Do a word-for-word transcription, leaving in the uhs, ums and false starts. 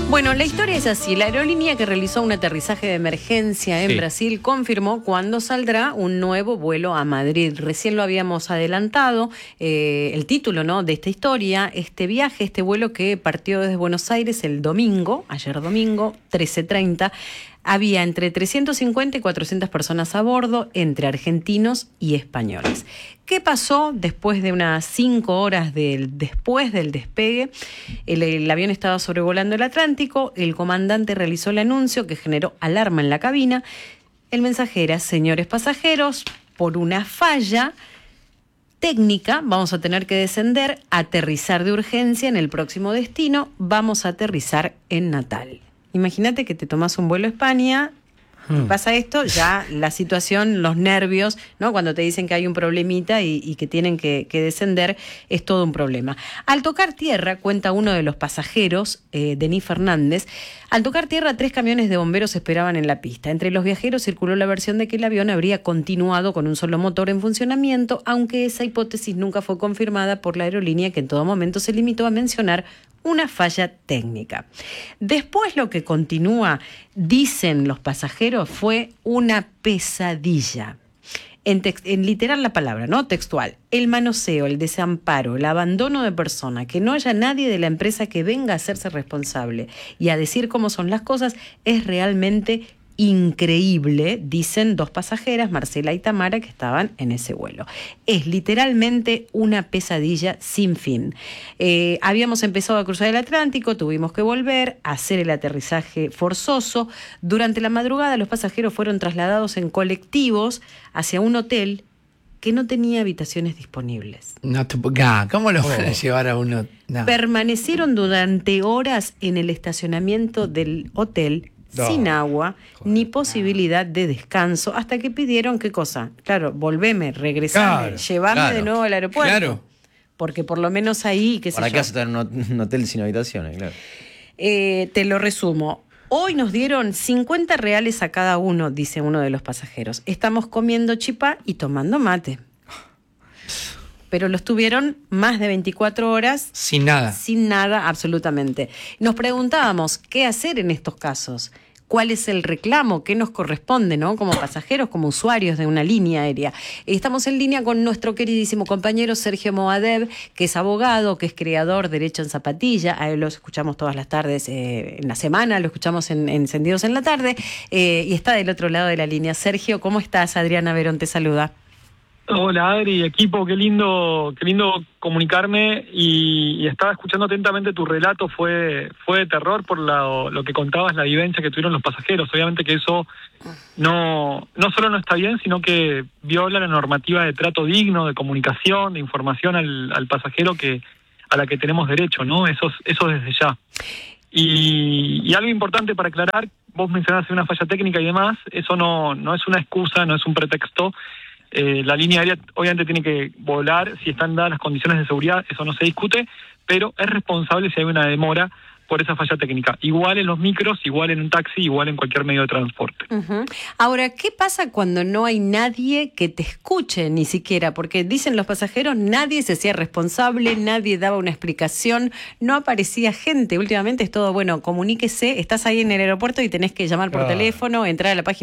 Bueno, la historia es así. La aerolínea que realizó un aterrizaje de emergencia en Sí. Brasil confirmó cuándo saldrá un nuevo vuelo a Madrid. Recién lo habíamos adelantado, eh, el título, ¿no?, de esta historia, este viaje, este vuelo que partió desde Buenos Aires el domingo, ayer domingo, trece treinta. Había entre trescientas cincuenta y cuatrocientas personas a bordo, entre argentinos y españoles. ¿Qué pasó después de unas cinco horas del, después del despegue? El, el avión estaba sobrevolando el Atlántico, el comandante realizó el anuncio que generó alarma en la cabina. El mensaje era: señores pasajeros, por una falla técnica vamos a tener que descender, aterrizar de urgencia en el próximo destino, vamos a aterrizar en Natal. Imagínate que te tomas un vuelo a España, y pasa esto, ya la situación, los nervios, ¿no? Cuando te dicen que hay un problemita y, y que tienen que, que descender, es todo un problema. Al tocar tierra, cuenta uno de los pasajeros, eh, Denis Fernández, al tocar tierra, tres camiones de bomberos esperaban en la pista. Entre los viajeros circuló la versión de que el avión habría continuado con un solo motor en funcionamiento, aunque esa hipótesis nunca fue confirmada por la aerolínea, que en todo momento se limitó a mencionar una falla técnica. Después, lo que continúa, dicen los pasajeros, fue una pesadilla. En, text, en literal la palabra, ¿no? Textual. El manoseo, el desamparo, el abandono de persona, que no haya nadie de la empresa que venga a hacerse responsable y a decir cómo son las cosas, es realmente increíble, dicen dos pasajeras, Marcela y Tamara, que estaban en ese vuelo. Es literalmente una pesadilla sin fin. Eh, habíamos empezado a cruzar el Atlántico, tuvimos que volver a hacer el aterrizaje forzoso. Durante la madrugada los pasajeros fueron trasladados en colectivos hacia un hotel que no tenía habitaciones disponibles. No te, nah, ¿Cómo lo van a llevar a uno? No. Permanecieron durante horas en el estacionamiento del hotel, No, sin agua, joder, ni posibilidad de descanso, hasta que pidieron, ¿qué cosa? Claro, volveme, regresame, claro, llevame claro, de nuevo al aeropuerto. Claro. Porque por lo menos ahí, qué sé ¿Para yo. qué vas a estar en un hotel sin habitaciones? Claro. Eh, te lo resumo. Hoy nos dieron cincuenta reales a cada uno, dice uno de los pasajeros. Estamos comiendo chipá y tomando mate. Pero los tuvieron más de veinticuatro horas. Sin nada. Sin nada, absolutamente. Nos preguntábamos, ¿qué hacer en estos casos? ¿Cuál es el reclamo? ¿Qué nos corresponde, ¿no? Como pasajeros, como usuarios de una línea aérea. Estamos en línea con nuestro queridísimo compañero Sergio Moadev, que es abogado, que es creador de Derecho en Zapatilla. A él lo escuchamos todas las tardes eh, en la semana, lo escuchamos en, en Encendidos en la tarde, eh, y está del otro lado de la línea. Sergio, ¿cómo estás? Adriana Verón te saluda. Hola Adri, equipo, qué lindo, qué lindo comunicarme y, y estaba escuchando atentamente tu relato, fue fue de terror por la, lo que contabas, la vivencia que tuvieron los pasajeros. Obviamente que eso no no solo no está bien, sino que viola la normativa de trato digno, de comunicación, de información al, al pasajero que a la que tenemos derecho, ¿no? Eso, eso desde ya. Y, y algo importante para aclarar, vos mencionaste una falla técnica y demás, eso no no es una excusa, no es un pretexto. Eh, la línea aérea obviamente tiene que volar si están dadas las condiciones de seguridad, eso no se discute, pero es responsable si hay una demora por esa falla técnica. Igual en los micros, igual en un taxi, igual en cualquier medio de transporte. Uh-huh. Ahora, ¿qué pasa cuando no hay nadie que te escuche ni siquiera? Porque dicen los pasajeros, nadie se hacía responsable, nadie daba una explicación, no aparecía gente. Últimamente es todo, bueno, comuníquese, estás ahí en el aeropuerto y tenés que llamar por Ah. teléfono, entrar a la página